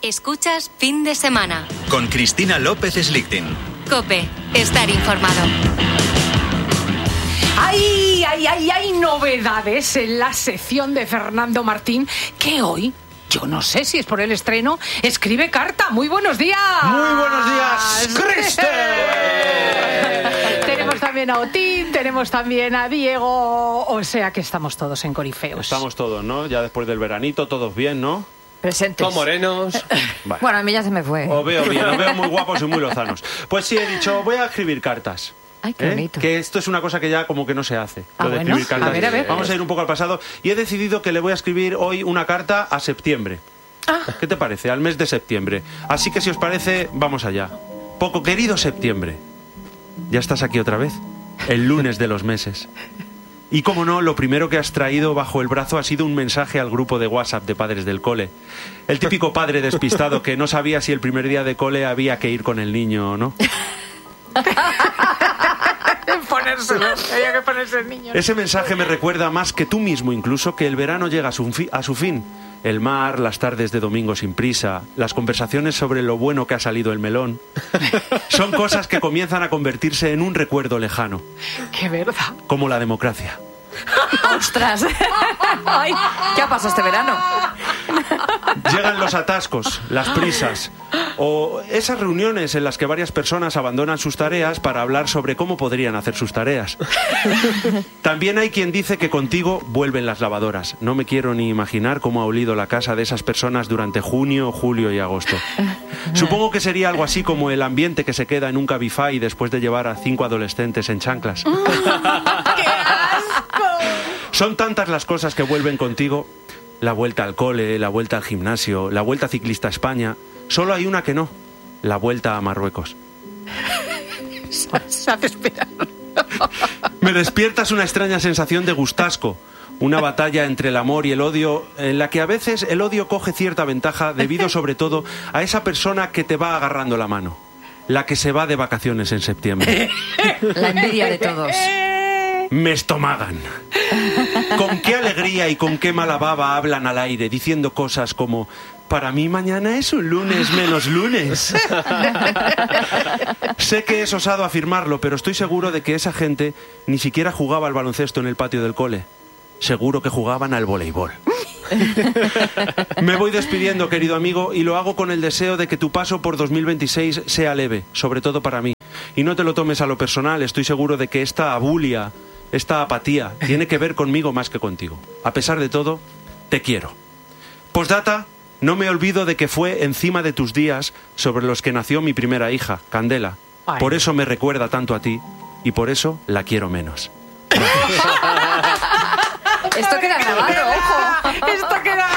Escuchas Fin de Semana. Con Cristina López Slichting. COPE. Estar informado. Hay novedades en la sección de Fernando Martín, que hoy, yo no sé si es por el estreno, escribe carta. Muy buenos días. Muy buenos días, Criste. Tenemos también a Otín, tenemos también a Diego, o sea que estamos todos en corifeos. Estamos todos, ¿no? Ya después del veranito, todos bien, ¿no? Presentes. Todos morenos. Vale. Bueno, a mí ya se me fue. Os veo bien, os veo muy guapos y muy lozanos. Pues sí, he dicho, voy a escribir cartas. Ay, qué bonito. Que esto es una cosa que ya como que no se hace. Lo de bueno. escribir cartas. A ver. Vamos a ir un poco al pasado. Y he decidido que le voy a escribir hoy una carta a septiembre. ¿Qué te parece? Al mes de septiembre. Así que si os parece, vamos allá. Poco querido septiembre. Ya estás aquí otra vez. El lunes de los meses. Y como no, lo primero que has traído bajo el brazo ha sido un mensaje al grupo de WhatsApp de padres del cole. El típico padre despistado que no sabía si el primer día de cole había que ir con el niño o no. Había que ponerse el niño. Ese mensaje me recuerda más que tú mismo incluso que el verano llega a su fin. El mar, las tardes de domingo sin prisa, las conversaciones sobre lo bueno que ha salido el melón. Son cosas que comienzan a convertirse en un recuerdo lejano. ¡Qué verdad! Como la democracia. ¡Ostras! Ay, ¿qué ha pasado este verano? Llegan los atascos, las prisas, o esas reuniones en las que varias personas abandonan sus tareas para hablar sobre cómo podrían hacer sus tareas. También hay quien dice que contigo vuelven las lavadoras. No me quiero ni imaginar cómo ha olido la casa de esas personas durante junio, julio y agosto. Supongo que sería algo así como el ambiente que se queda en un Cabify después de llevar a 5 adolescentes en chanclas. ¡Qué asco! Son tantas las cosas que vuelven contigo. La vuelta al cole, la vuelta al gimnasio, la vuelta ciclista a España. Solo hay una que no. La vuelta a Marruecos. Se hace esperar. Me despiertas una extraña sensación de gustasco. Una batalla entre el amor y el odio, en la que a veces el odio coge cierta ventaja debido sobre todo a esa persona que te va agarrando la mano. La que se va de vacaciones en septiembre. La envidia de todos. Me estomagan. Con qué alegría y con qué mala baba hablan al aire, diciendo cosas como: para mí mañana es un lunes menos lunes. Sé que es osado afirmarlo, pero estoy seguro de que esa gente ni siquiera jugaba al baloncesto en el patio del cole. Seguro que jugaban al voleibol. Me voy despidiendo, querido amigo, y lo hago con el deseo de que tu paso por 2026 sea leve, sobre todo para mí. Y no te lo tomes a lo personal, estoy seguro de que esta abulia, esta apatía, tiene que ver conmigo más que contigo. A pesar de todo, te quiero. Postdata, no me olvido de que fue encima de tus días sobre los que nació mi primera hija, Candela. Ay. Por eso me recuerda tanto a ti y por eso la quiero menos. Esto queda grabado, ojo. Esto queda